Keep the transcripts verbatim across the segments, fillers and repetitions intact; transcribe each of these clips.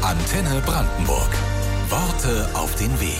Antenne Brandenburg. Worte auf den Weg.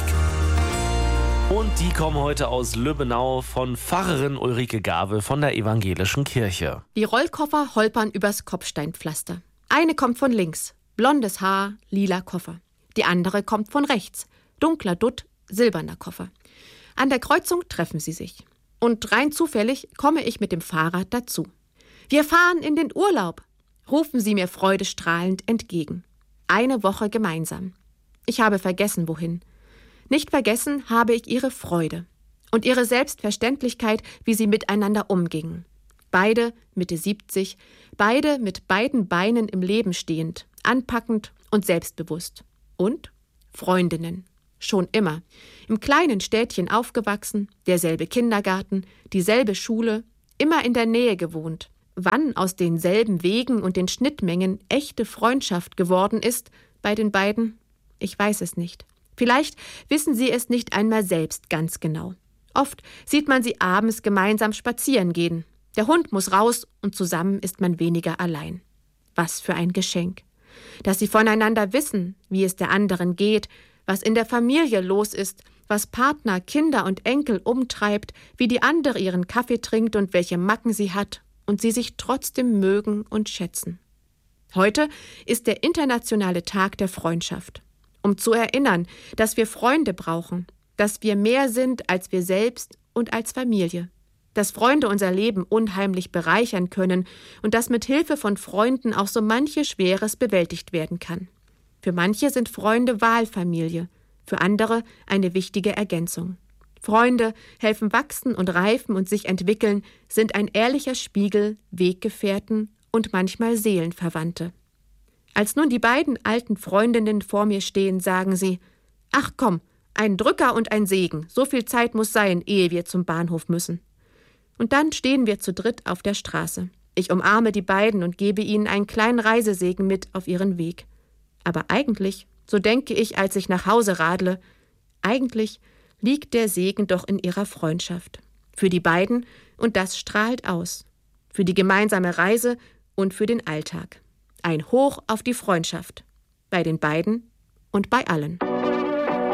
Und die kommen heute aus Lübbenau von Pfarrerin Ulrike Gawe von der Evangelischen Kirche. Die Rollkoffer holpern übers Kopfsteinpflaster. Eine kommt von links, blondes Haar, lila Koffer. Die andere kommt von rechts, dunkler Dutt, silberner Koffer. An der Kreuzung treffen sie sich. Und rein zufällig komme ich mit dem Fahrrad dazu. Wir fahren in den Urlaub, rufen sie mir freudestrahlend entgegen. Eine Woche gemeinsam. Ich habe vergessen, wohin. Nicht vergessen habe ich ihre Freude und ihre Selbstverständlichkeit, wie sie miteinander umgingen. Beide Mitte siebzig, beide mit beiden Beinen im Leben stehend, anpackend und selbstbewusst. Und Freundinnen. Schon immer. Im kleinen Städtchen aufgewachsen, derselbe Kindergarten, dieselbe Schule, immer in der Nähe gewohnt. Wann aus denselben Wegen und den Schnittmengen echte Freundschaft geworden ist bei den beiden, ich weiß es nicht. Vielleicht wissen sie es nicht einmal selbst ganz genau. Oft sieht man sie abends gemeinsam spazieren gehen. Der Hund muss raus und zusammen ist man weniger allein. Was für ein Geschenk. Dass sie voneinander wissen, wie es der anderen geht, was in der Familie los ist, was Partner, Kinder und Enkel umtreibt, wie die andere ihren Kaffee trinkt und welche Macken sie hat und sie sich trotzdem mögen und schätzen. Heute ist der internationale Tag der Freundschaft. Um zu erinnern, dass wir Freunde brauchen, dass wir mehr sind als wir selbst und als Familie, dass Freunde unser Leben unheimlich bereichern können und dass mit Hilfe von Freunden auch so manches Schweres bewältigt werden kann. Für manche sind Freunde Wahlfamilie, für andere eine wichtige Ergänzung. Freunde helfen wachsen und reifen und sich entwickeln, sind ein ehrlicher Spiegel, Weggefährten und manchmal Seelenverwandte. Als nun die beiden alten Freundinnen vor mir stehen, sagen sie: »Ach komm, ein Drücker und ein Segen, so viel Zeit muss sein, ehe wir zum Bahnhof müssen.« Und dann stehen wir zu dritt auf der Straße. Ich umarme die beiden und gebe ihnen einen kleinen Reisesegen mit auf ihren Weg. Aber eigentlich, so denke ich, als ich nach Hause radle, eigentlich liegt der Segen doch in ihrer Freundschaft. Für die beiden, und das strahlt aus. Für die gemeinsame Reise und für den Alltag. Ein Hoch auf die Freundschaft. Bei den beiden und bei allen.